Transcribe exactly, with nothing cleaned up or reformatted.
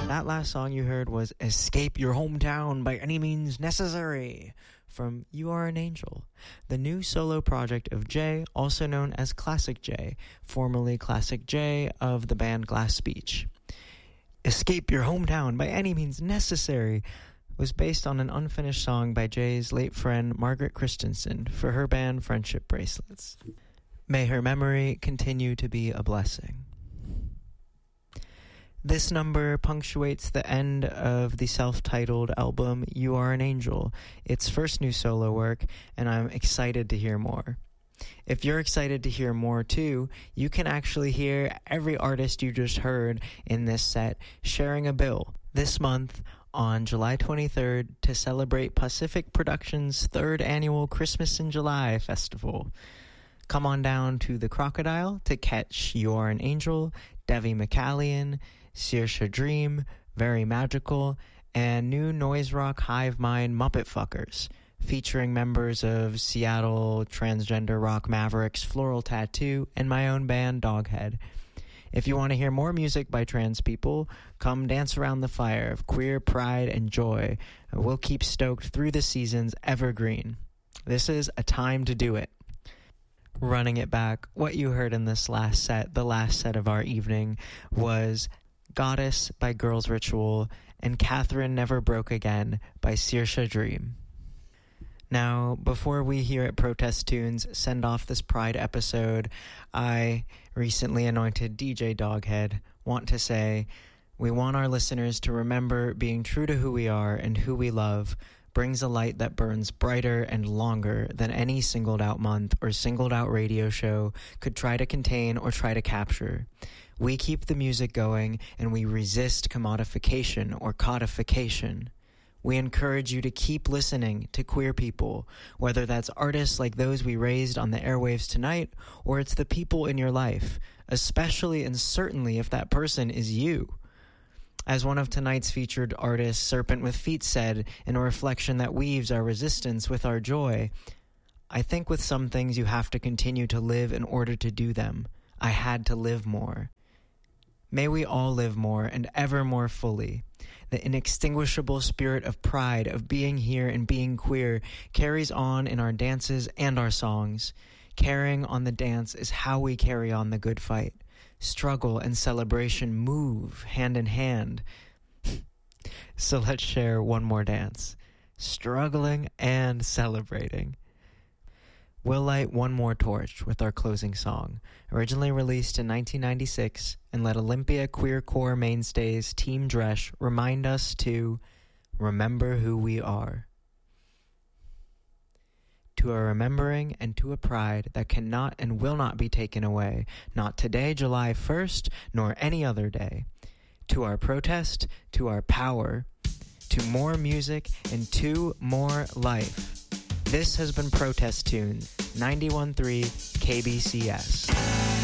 That last song you heard was Escape Your Hometown by Any Means Necessary from You Are an Angel, the new solo project of Jay, also known as Classic J, formerly Classic J of the band Glass Speech. Escape Your Hometown by Any Means Necessary was based on an unfinished song by Jay's late friend Margaret Christensen for her band Friendship Bracelets. May her memory continue to be a blessing. This number punctuates the end of the self-titled album You Are an Angel, its first new solo work, and I'm excited to hear more. If you're excited to hear more too, you can actually hear every artist you just heard in this set sharing a bill this month on July twenty-third to celebrate Pacific Productions' third annual Christmas in July festival. Come on down to the Crocodile to catch You Are an Angel, Devi McCallion, Saoirse Dream, Very Magical, and new noise rock hive mind Muppet Fuckers, featuring members of Seattle transgender rock Mavericks, Floral Tattoo, and my own band Doghead. If you want to hear more music by trans people, come dance around the fire of queer pride and joy. We'll keep stoked through the season's evergreen. This is a time to do it. Running it back, what you heard in this last set, the last set of our evening, was Goddess by Girls Ritual and Catherine Never Broke Again by Saoirse Dream. Now, before we here at Protest Tunes send off this Pride episode, I, recently anointed D J Doghead, want to say we want our listeners to remember being true to who we are and who we love brings a light that burns brighter and longer than any singled out month or singled out radio show could try to contain or try to capture. We keep the music going and we resist commodification or codification. We encourage you to keep listening to queer people, whether that's artists like those we raised on the airwaves tonight, or it's the people in your life, especially and certainly if that person is you. As one of tonight's featured artists, Serpent with Feet, said in a reflection that weaves our resistance with our joy, I think with some things you have to continue to live in order to do them. I had to live more. May we all live more and ever more fully. The inextinguishable spirit of pride of being here and being queer carries on in our dances and our songs. Carrying on the dance is how we carry on the good fight. Struggle and celebration move hand in hand. So let's share one more dance. Struggling and celebrating. We'll light one more torch with our closing song, originally released in nineteen ninety-six, and let Olympia queercore mainstays Team Dresch remind us to remember who we are. To a remembering and to a pride that cannot and will not be taken away, not today, July first, nor any other day. To our protest, to our power, to more music, and to more life. This has been Protest Tunes, ninety-one point three K B C S.